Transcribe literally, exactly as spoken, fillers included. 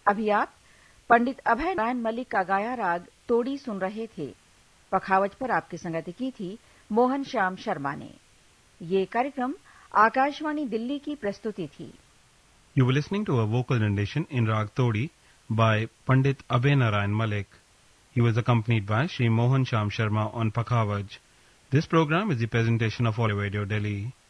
अभी आप पंडित अभय नारायण मलिक का गाया राग तोड़ी सुन रहे थे। पखावज पर आपकी संगति की थी मोहन श्याम शर्मा ने। ये कार्यक्रम आकाशवाणी दिल्ली की प्रस्तुति थी। You were listening to a vocal rendition in Rag Todi by Pandit Abhay Narayan Malik. He was accompanied by Shri Mohan Sham Sharma on Pakhavaj. This program is the presentation of All Radio Delhi.